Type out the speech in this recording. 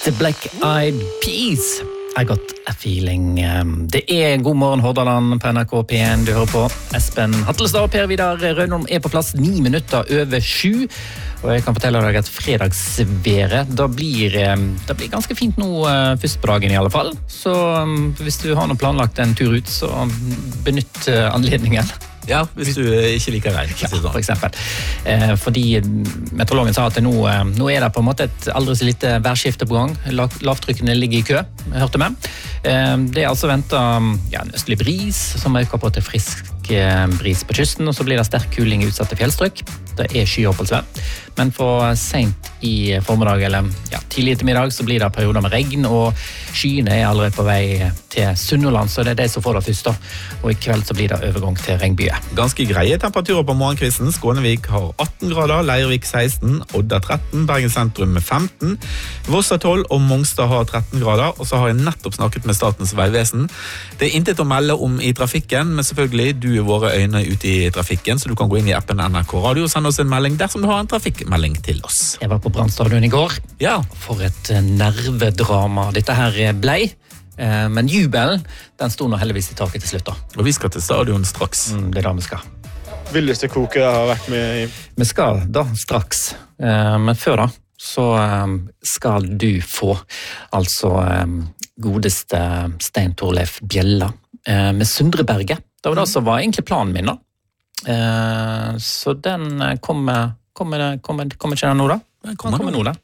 The Black Eyed Peas. I got a feeling. Det God morgen Hordaland på NRK P1 du hører på. Espen Hattelstad og Per Vidar Rønholm på plass 9 minutter over 7. Og jeg kan fortelle deg at fredagsværet, det blir ganske fint nå først på dagen I alle fall. Så hvis du har noe planlagt en tur ut, så benytt anledningen. Ja, hvis du ikke liker regn. Ja, for eksempel. Fordi meteorologen sa at nå det på en måte et aldri så lite værskifte på gang. Lavtrykkene ligger I kø, hørte med. Det altså ventet en østlig bris, som øker på til frisk bris på kysten, og så blir det sterk kuling I utsatte fjellstrøk. Det skyoppholdsvær. Men for sent I formiddag, eller tidlig ettermiddag, så blir det perioder med regn, og skyene allerede på vei til Sunnhordland, så det de som får det først da. Og I kveld så blir det overgang til regnbyer. Ganske greie temperaturer på morgenkvisten. Skånevik har 18 grader, Leirvik 16, Odda 13, Bergen sentrum med 15, Vossa 12 og Mongstad har 13 grader, og så har jeg nettopp snakket med Statens vegvesen. Det intet å melde om I trafikken, men selvfølgelig, du våre øyne ute I trafikken, så du kan gå inn I appen NRK Radio og sende oss en melding dersom du har en trafikkmelding til oss. Jeg var på Brandstadion I går. Ja. For et nervedrama dette her blei. Men jubelen, den stod nå heldigvis I taket til slutt da. Og vi skal til stadion straks. Det da vi skal. Vildeste koket jeg har vært med I. Vi skal da straks. Men før da, så skal du få altså godeste Stein Torleif Bjella med Sundreberget. Det var det som var egentlig planen min da. Så den kommer ikke den nå da? Den kommer nå da.